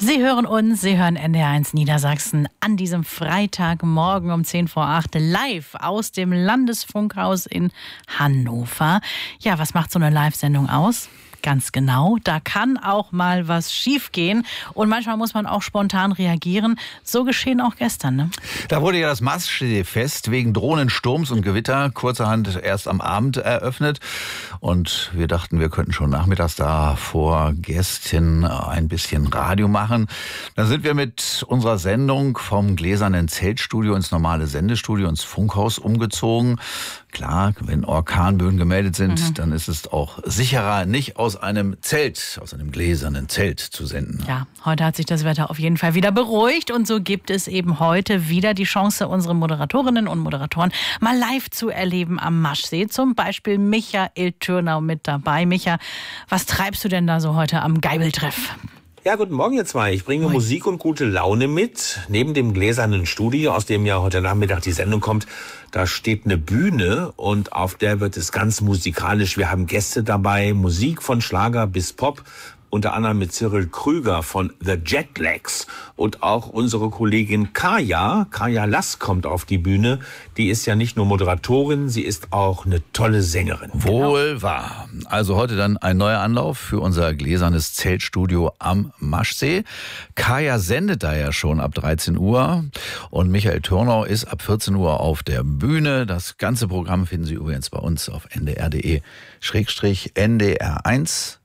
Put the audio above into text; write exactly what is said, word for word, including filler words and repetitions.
Sie hören uns, Sie hören N D R eins Niedersachsen an diesem Freitagmorgen um zehn vor acht live aus dem Landesfunkhaus in Hannover. Ja, was macht so eine Live-Sendung aus? Ganz genau, da kann auch mal was schiefgehen und manchmal muss man auch spontan reagieren. So geschehen auch gestern, ne? Da wurde ja das Maschsee-Fest wegen Drohnensturms und Gewitter kurzerhand erst am Abend eröffnet. Und wir dachten, wir könnten schon nachmittags da vor Gästen ein bisschen Radio machen. Dann sind wir mit unserer Sendung vom gläsernen Zeltstudio ins normale Sendestudio, ins Funkhaus umgezogen. Klar, wenn Orkanböen gemeldet sind, mhm. dann ist es auch sicherer, nicht aus einem Zelt, aus einem gläsernen Zelt zu senden. Ja, heute hat sich das Wetter auf jeden Fall wieder beruhigt und so gibt es eben heute wieder die Chance, unsere Moderatorinnen und Moderatoren mal live zu erleben am Maschsee. Zum Beispiel Michael Türnau mit dabei. Micha, was treibst du denn da so heute am Geibeltreff? Ja, guten Morgen, ihr zwei. Ich bringe Moin. Musik und gute Laune mit. Neben dem gläsernen Studio, aus dem ja heute Nachmittag die Sendung kommt, da steht eine Bühne und auf der wird es ganz musikalisch. Wir haben Gäste dabei, Musik von Schlager bis Pop. Unter anderem mit Cyril Krüger von The Jetlags und auch unsere Kollegin Kaya, Kaya Lass kommt auf die Bühne. Die ist ja nicht nur Moderatorin, sie ist auch eine tolle Sängerin. Wohl wahr. Also heute dann ein neuer Anlauf für unser gläsernes Zeltstudio am Maschsee. Kaya sendet da ja schon ab dreizehn Uhr und Michael Türnau ist ab vierzehn Uhr auf der Bühne. Das ganze Programm finden Sie übrigens bei uns auf n d r punkt d e Schrägstrich N D R eins